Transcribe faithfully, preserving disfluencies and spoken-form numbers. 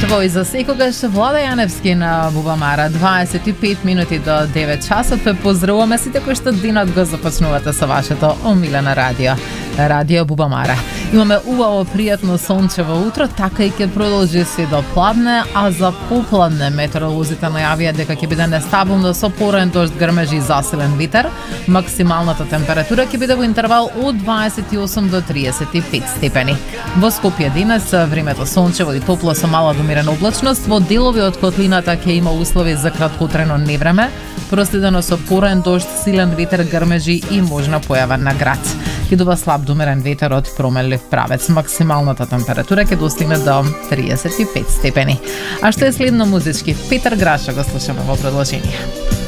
Во и за секогаш Влада Јаневски на Бубамара, дваесет и пет минути до девет часот. Ве поздравуваме сите кои што денот го започнувате со вашето омилено радио. Радио Бубамара. Имаме убаво, пријатно сончево утро, така и ќе продолжи се до пладне, а за попладне метеоролозите најавија дека ќе биде нестабилно со порен дожд, грмежи и засилен витер. Максималната температура ќе биде во интервал од дваесет и осум до триесет и пет степени. Во Скопје денес времето сончево и топло со мала до умерена облачност, во делови од котлината ќе има услови за краткотрено невреме, проследено со порен дожд, силен ветер, грмежи и можна појава на град. Ќе дува слаб до умерен ветер од промелив правец. Максималната температура ќе достигне до триесет и пет степени. А што е следно музички? Петар Граша го слушаме во продолжение.